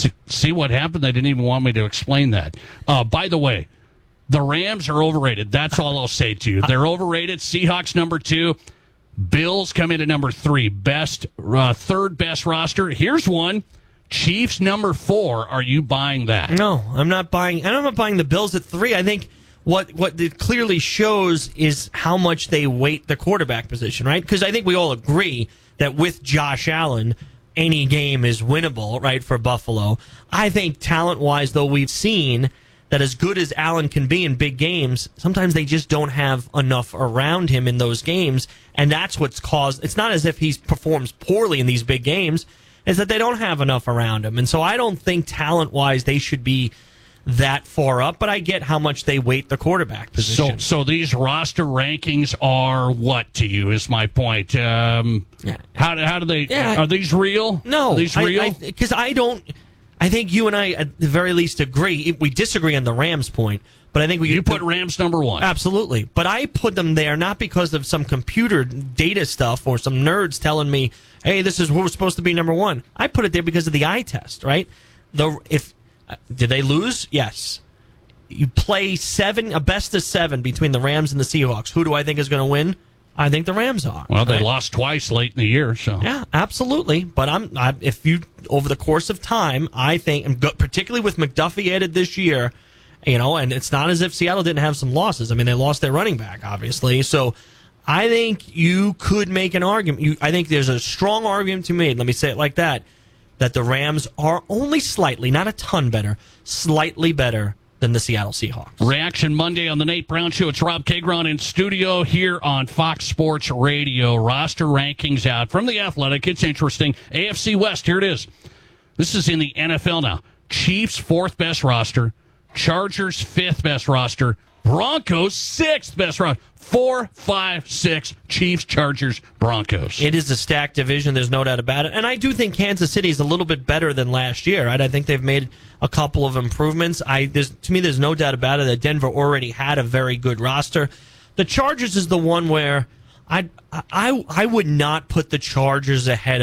See what happened? They didn't even want me to explain that. By the way, the Rams are overrated. That's all I'll say to you. They're overrated. Seahawks number 2. Bills come in at number 3. Third best roster. Here's one. Chiefs number 4. Are you buying that? No, I'm not buying. I'm not buying the Bills at 3. I think what it clearly shows is how much they weight the quarterback position, right? Because I think we all agree that with Josh Allen, any game is winnable, right, for Buffalo. I think talent-wise, though, we've seen that as good as Allen can be in big games, sometimes they just don't have enough around him in those games, and that's what's caused. It's not as if he performs poorly in these big games, it's that they don't have enough around him. And so I don't think talent-wise they should be that far up, but I get how much they weight the quarterback position. So these roster rankings are what to you is my point. How do they, are these real? No. Are these real? Because I think you and I, at the very least, agree. We disagree on the Rams point, but I think you put Rams number 1. Absolutely. But I put them there not because of some computer data stuff or some nerds telling me, hey, this is who we're supposed to be number 1. I put it there because of the eye test, right? Did they lose? Yes. You play a best of 7 between the Rams and the Seahawks. Who do I think is going to win? I think the Rams are. Well, they lost twice late in the year, so yeah, absolutely. But over the course of time, I think, particularly with McDuffie added this year, and it's not as if Seattle didn't have some losses. I mean, they lost their running back, obviously. So I think you could make an argument. I think there's a strong argument to be made. Let me say it like that the Rams are only slightly, not a ton better, slightly better than the Seattle Seahawks. Reaction Monday on the Nate Brown Show. It's Rob Kagron in studio here on Fox Sports Radio. Roster rankings out from The Athletic. It's interesting. AFC West, here it is. This is in the NFL now. Chiefs, 4th best roster. Chargers, 5th best roster. Broncos, 6th best roster. 4, 5, 6. Chiefs, Chargers, Broncos. It is a stacked division. There's no doubt about it. And I do think Kansas City is a little bit better than last year. Right? I think they've made a couple of improvements. To me, there's no doubt about it that Denver already had a very good roster. The Chargers is the one where I would not put the Chargers ahead